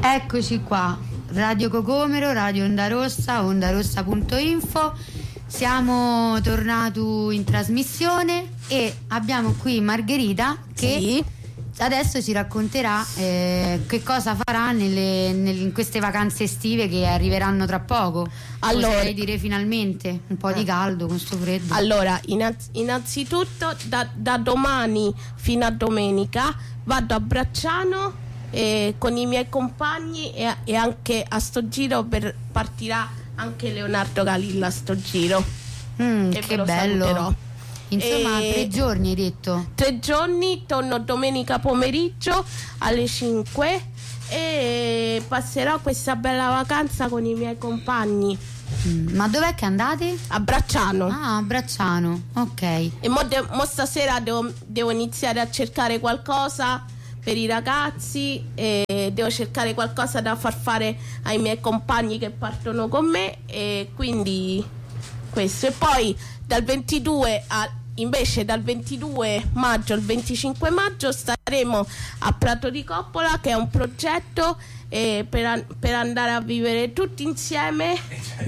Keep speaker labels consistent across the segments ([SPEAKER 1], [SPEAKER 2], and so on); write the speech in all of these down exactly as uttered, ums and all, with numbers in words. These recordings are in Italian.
[SPEAKER 1] Eccoci qua, Radio Cocomero, Radio Onda Rossa, ondarossa punto info. Siamo tornati in trasmissione e abbiamo qui Margherita che sì. adesso ci racconterà eh, che cosa farà nelle, nelle, in queste vacanze estive che arriveranno tra poco.
[SPEAKER 2] Allora,
[SPEAKER 1] potrei dire finalmente un po' di caldo con sto freddo.
[SPEAKER 2] Allora, innanz- innanzitutto da, da domani fino a domenica vado a Bracciano eh, con i miei compagni e, e anche a sto giro per, partirà anche Leonardo Galilla a sto giro.
[SPEAKER 1] Mm, che bello. Saluterò. Insomma, e tre giorni hai detto?
[SPEAKER 2] Tre giorni, torno domenica pomeriggio alle cinque e passerò questa bella vacanza con i miei compagni.
[SPEAKER 1] Mm, ma dov'è che andate?
[SPEAKER 2] A Bracciano.
[SPEAKER 1] Ah, a Bracciano, ok.
[SPEAKER 2] E mo, de- mo stasera devo, devo iniziare a cercare qualcosa per i ragazzi e devo cercare qualcosa da far fare ai miei compagni che partono con me e quindi questo. E poi dal ventidue a, invece dal ventidue maggio al venticinque maggio staremo a Prato di Coppola, che è un progetto eh, per, an- per andare a vivere tutti insieme.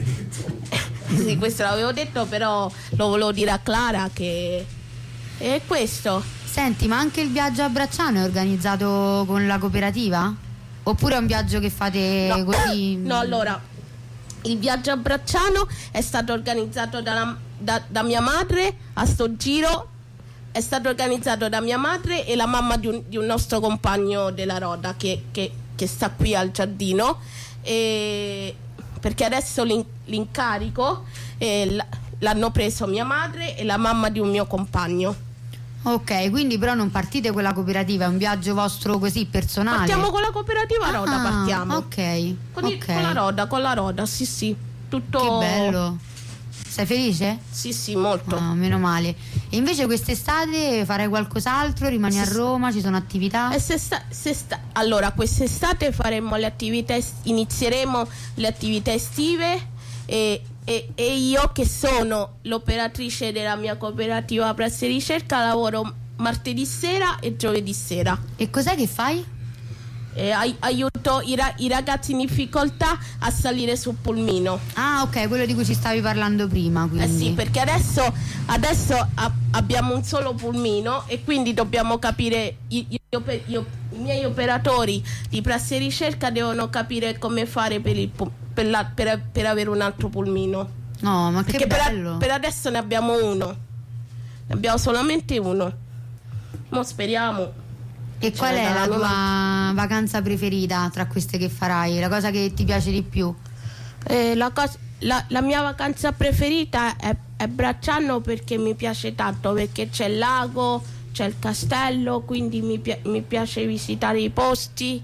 [SPEAKER 2] Sì, questo l'avevo detto, però lo volevo dire a Clara che è questo.
[SPEAKER 1] Senti, ma anche il viaggio a Bracciano è organizzato con la cooperativa? Oppure è un viaggio che fate
[SPEAKER 2] no.
[SPEAKER 1] così?
[SPEAKER 2] No, allora il viaggio a Bracciano è stato organizzato dalla, da, da mia madre. A sto giro è stato organizzato da mia madre e la mamma di un, di un nostro compagno della Roda che, che, che sta qui al giardino, e perché adesso l'in, l'incarico eh, l'hanno preso mia madre e la mamma di un mio compagno.
[SPEAKER 1] Ok, quindi però non partite con la cooperativa, è un viaggio vostro così personale?
[SPEAKER 2] Partiamo con la cooperativa Roda,
[SPEAKER 1] ah,
[SPEAKER 2] partiamo.
[SPEAKER 1] Ok.
[SPEAKER 2] Con,
[SPEAKER 1] okay.
[SPEAKER 2] Il, con la Roda, con la Roda, sì sì. Tutto.
[SPEAKER 1] Che bello. Sei felice?
[SPEAKER 2] Sì, sì, molto.
[SPEAKER 1] Ah, meno male. E invece quest'estate farai qualcos'altro? Rimani se a Roma? Ci sono attività?
[SPEAKER 2] E se sta, se sta, allora, quest'estate faremo le attività, inizieremo le attività estive e, e, e io, che sono l'operatrice della mia cooperativa Prassi Ricerca, lavoro martedì sera e giovedì sera.
[SPEAKER 1] E cos'è che fai?
[SPEAKER 2] Eh, ai, aiuto i, ra- i ragazzi in difficoltà a salire sul pulmino.
[SPEAKER 1] Ah, ok, quello di cui ci stavi parlando prima, quindi.
[SPEAKER 2] Eh sì, perché adesso, adesso a- abbiamo un solo pulmino e quindi dobbiamo capire, io, io, io, i miei operatori di Prassi e Ricerca devono capire come fare per, il, per, la, per, per avere un altro pulmino.
[SPEAKER 1] No, ma
[SPEAKER 2] perché
[SPEAKER 1] che
[SPEAKER 2] per,
[SPEAKER 1] bello.
[SPEAKER 2] Per adesso ne abbiamo uno, ne abbiamo solamente uno. Mo speriamo.
[SPEAKER 1] E qual è la tua vacanza preferita tra queste che farai? La cosa che ti piace di più?
[SPEAKER 2] Eh, la, cosa, la, la mia vacanza preferita è, è Bracciano, perché mi piace tanto, perché c'è il lago, c'è il castello, quindi mi, pi- mi piace visitare i posti.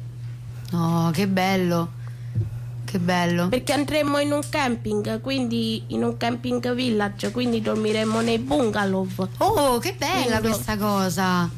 [SPEAKER 1] Oh, che bello, che bello.
[SPEAKER 2] Perché andremo in un camping, quindi in un camping village, quindi dormiremo nei bungalow.
[SPEAKER 1] Oh, che bella quindi questa cosa.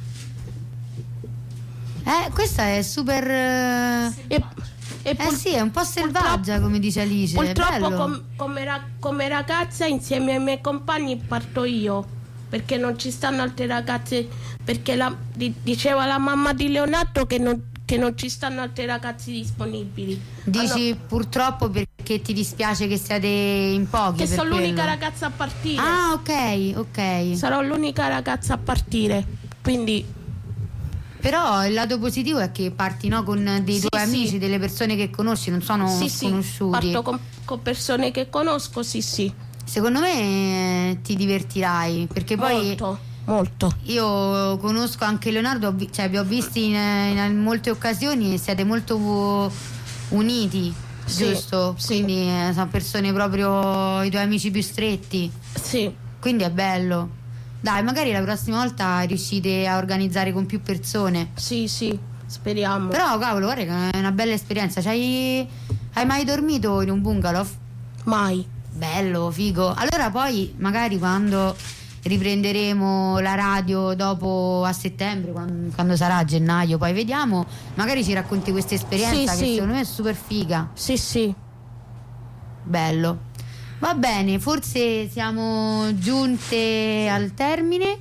[SPEAKER 1] Eh, questa è super. E,
[SPEAKER 2] e
[SPEAKER 1] eh pur, sì, è un po' selvaggia, come dice Alice.
[SPEAKER 2] Purtroppo com, come, ra, come ragazza insieme ai miei compagni parto io, perché non ci stanno altre ragazze, perché la, di, diceva la mamma di Leonardo che non, che non ci stanno altri ragazzi disponibili.
[SPEAKER 1] Dici allora, purtroppo perché ti dispiace che siate in pochi?
[SPEAKER 2] Che sono
[SPEAKER 1] quello.
[SPEAKER 2] l'unica ragazza a partire.
[SPEAKER 1] Ah, ok, ok.
[SPEAKER 2] Sarò l'unica ragazza a partire, quindi.
[SPEAKER 1] Però il lato positivo è che parti, no, con dei sì, tuoi sì. amici, delle persone che conosci, non sono
[SPEAKER 2] sì,
[SPEAKER 1] sconosciuti.
[SPEAKER 2] Sì, parto con, con persone che conosco, sì, sì.
[SPEAKER 1] Secondo me ti divertirai, perché poi
[SPEAKER 2] molto, molto.
[SPEAKER 1] Io conosco anche Leonardo, cioè vi ho visti in, in molte occasioni e siete molto uniti, sì, giusto?
[SPEAKER 2] Sì.
[SPEAKER 1] Quindi eh, sono persone proprio i tuoi amici più stretti.
[SPEAKER 2] Sì.
[SPEAKER 1] Quindi è bello. Dai, magari la prossima volta riuscite a organizzare con più persone.
[SPEAKER 2] Sì, sì, speriamo.
[SPEAKER 1] Però cavolo, guarda che è una bella esperienza. C'hai... Hai mai dormito in un bungalow?
[SPEAKER 2] Mai.
[SPEAKER 1] Bello, figo. Allora poi magari quando riprenderemo la radio dopo a settembre, quando, quando sarà a gennaio, poi vediamo, magari ci racconti questa esperienza, sì, che sì. secondo me è super figa.
[SPEAKER 2] Sì, sì.
[SPEAKER 1] Bello. Va bene, forse siamo giunte al termine.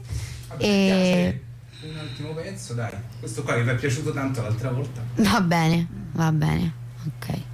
[SPEAKER 1] E...
[SPEAKER 3] un ultimo pezzo, dai. Questo qua che vi è piaciuto tanto l'altra volta.
[SPEAKER 1] Va bene, Va bene, ok.